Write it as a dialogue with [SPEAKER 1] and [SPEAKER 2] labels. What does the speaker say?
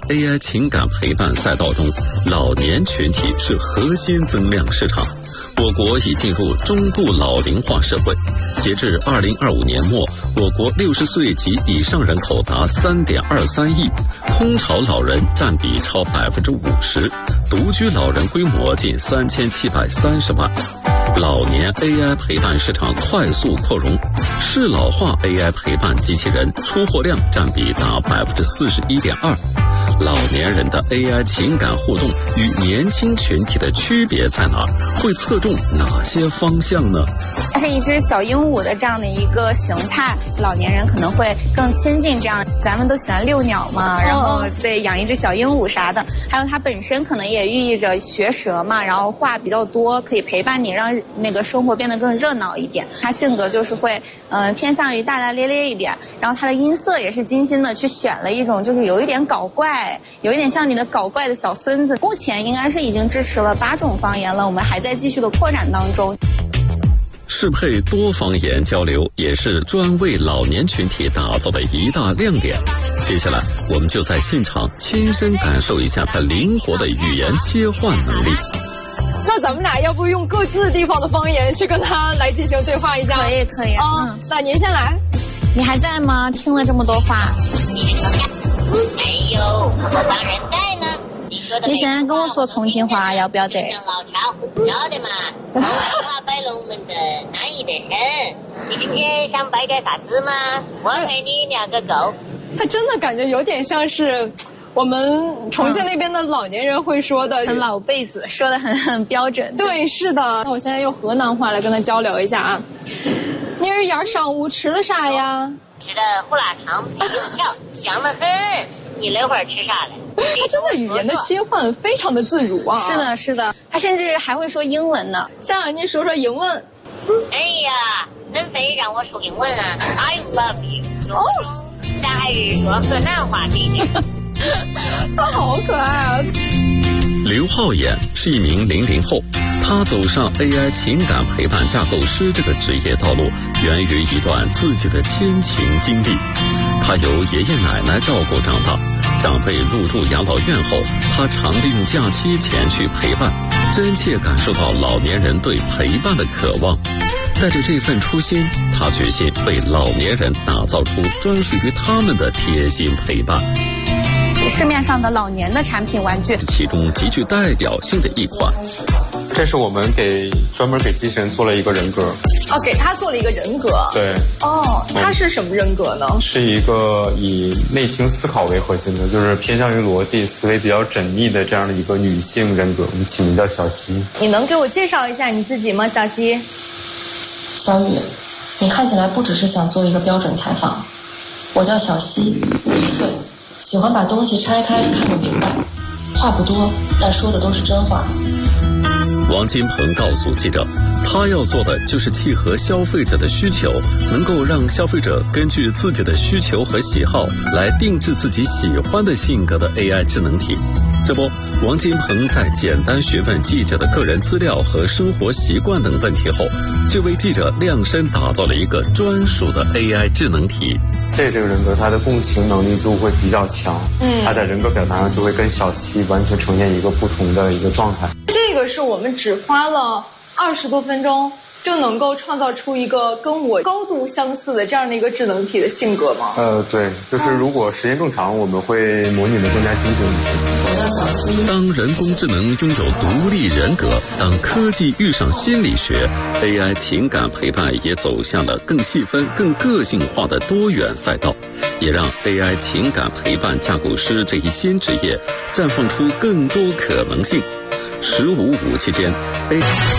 [SPEAKER 1] AI 情感陪伴赛道中，老年群体是核心增量市场。我国已进入中度老龄化社会，截至2025年末，我国60岁及以上人口达3.23亿，空巢老人占比超50%，独居老人规模近3730万。老年 AI 陪伴市场快速扩容，适老化 AI 陪伴机器人出货量占比达41.2%。老年人的 AI 情感互动与年轻群体的区别在哪？会侧重哪些方向呢？
[SPEAKER 2] 它是一只小鹦鹉的这样的一个形态，老年人可能会更亲近这样。咱们都喜欢遛鸟嘛，然后对养一只小鹦鹉啥的，还有它本身可能也寓意着学舌嘛，然后话比较多，可以陪伴你，让那个生活变得更热闹一点。它性格就是会偏向于大大咧咧一点，然后它的音色也是精心的去选了一种就是有一点搞怪，有一点像你的搞怪的小孙子。目前应该是已经支持了8种方言了，我们还在继续的扩展当中。
[SPEAKER 1] 适配多方言交流也是专为老年群体打造的一大亮点。接下来我们就在现场亲身感受一下它灵活的语言切换能力。
[SPEAKER 3] 那咱们俩要不用各自地方的方言去跟他来进行对话一下？
[SPEAKER 2] 可以。
[SPEAKER 3] 那您先来。
[SPEAKER 2] 你还在吗？听了这么多话。
[SPEAKER 4] 没有，我当然在呢。
[SPEAKER 2] 你现在跟我说重庆话要不要得？
[SPEAKER 4] 像老茶壶要得嘛，重庆话摆龙门阵安逸得很。你今天想摆点啥子吗？我陪你聊个够。
[SPEAKER 3] 他真的感觉有点像是我们重庆那边的老年人会说的，
[SPEAKER 2] 很老辈子，说的很标准。
[SPEAKER 3] 对，是的。那我现在用河南话来跟他交流一下啊。你儿呀上午吃了啥呀？
[SPEAKER 4] 吃的胡辣汤配油条，香得很。你那会儿吃啥了？
[SPEAKER 3] 他真的语言的切换非常的自如啊！
[SPEAKER 2] 是的，他甚至还会说英文呢。
[SPEAKER 3] 像您说说英文。
[SPEAKER 4] 哎呀，真非让我说英文啊 ！I love you。哦，咱还是说河南话这一点。
[SPEAKER 3] 他好可爱啊！
[SPEAKER 1] 刘浩衍是一名00后，他走上 AI 情感陪伴架构师这个职业道路，源于一段自己的亲情经历。他由爷爷奶奶照顾长大，长辈入住养老院后，他常利用假期前去陪伴，真切感受到老年人对陪伴的渴望。带着这份初心，他决心为老年人打造出专属于他们的贴心陪伴。
[SPEAKER 2] 市面上的老年的产品玩具，
[SPEAKER 1] 其中极具代表性的一款。
[SPEAKER 5] 这是我们专门给机器人做了一个人格。
[SPEAKER 3] 哦，给他做了一个人格。
[SPEAKER 5] 对。
[SPEAKER 3] 哦，他是什么人格呢？
[SPEAKER 5] 是一个以内倾思考为核心的，就是偏向于逻辑思维比较缜密的这样的一个女性人格。我们起名叫小溪。
[SPEAKER 3] 你能给我介绍一下你自己吗，小溪？
[SPEAKER 6] 小雨，你看起来不只是想做一个标准采访。我叫小溪，1岁，喜欢把东西拆开看得明白，话不多，但说的都是真话。
[SPEAKER 1] 王金鹏告诉记者，他要做的就是契合消费者的需求，能够让消费者根据自己的需求和喜好来定制自己喜欢的性格的 AI 智能体。这不，王金鹏在简单询问记者的个人资料和生活习惯等问题后，就为记者量身打造了一个专属的 AI 智能体。
[SPEAKER 5] 这个人格他的共情能力就会比较强，他在人格表达上就会跟小溪完全呈现一个不同的一个状态。
[SPEAKER 3] 这个是我们只花了20多分钟就能够创造出一个跟我高度相似的这样的一个智能体的性格吗？
[SPEAKER 5] 对，就是如果时间更长，我们会模拟的更加精准一些。
[SPEAKER 1] 当人工智能拥有独立人格，当科技遇上心理学 ，AI 情感陪伴也走向了更细分、更个性化的多元赛道，也让 AI 情感陪伴架构师这一新职业绽放出更多可能性。15.5期间